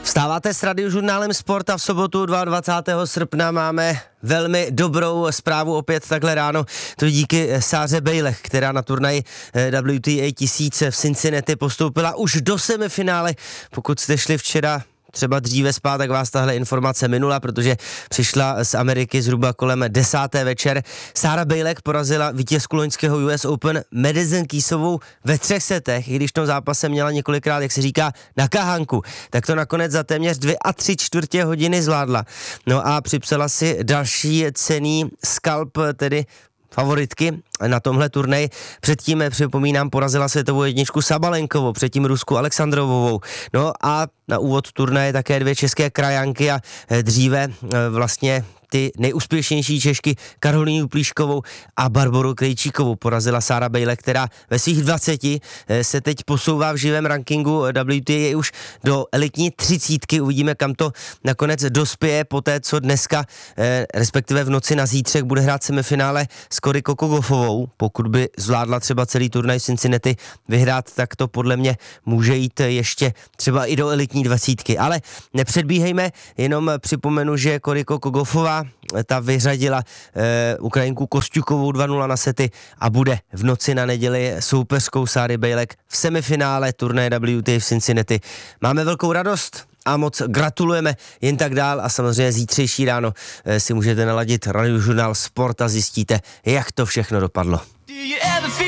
Vstáváte s Radiožurnálem Sport a v sobotu 22. srpna máme velmi dobrou zprávu opět takhle ráno. To díky Sáře Bejlech, která na turnaji WTA 1000 v Cincinnati postoupila už do semifinále. Pokud jste šli včera třeba dříve spát, tak vás tahle informace minula, protože přišla z Ameriky zhruba kolem 10. večer. Sára Bejlech porazila vítězku loňského US Open Madison Keysovou ve 3 setech, i když v tom zápase měla několikrát, jak se říká, na kahánku. Tak to nakonec za téměř 2 3/4 hodiny zvládla. No a připsala si další cenný skalp, tedy favoritky na tomhle turnej. Předtím, připomínám, porazila světovou jedničku Sabalenkovou, předtím Rusku Alexandrovovou. No a na úvod turnaje také 2 české krajanky a dříve vlastně ty nejúspěšnější Češky Karolínu Plíškovou a Barboru Krejčíkovou porazila Sára Bejlech, která ve svých 20 se teď posouvá v živém rankingu WTA už do elitní 30. Uvidíme, kam to nakonec dospěje po té, co dneska, respektive v noci na zítřek, bude hrát semifinále s Cory Coco Gauffovou. Pokud by zvládla třeba celý turnaj v Cincinnati vyhrát, tak to podle mě může jít ještě třeba i do elitní 20. Ale nepředbíhejme, jenom připomenu, že Cory Coco Gauffová ta vyřadila Ukrajinku Kosťukovou 2-0 na sety a bude v noci na neděli soupeřkou Sáry Bejlech v semifinále turnaje WTA v Cincinnati. Máme velkou radost a moc gratulujeme, jen tak dál a samozřejmě zítřejší ráno si můžete naladit Radiožurnál Sport a zjistíte, jak to všechno dopadlo.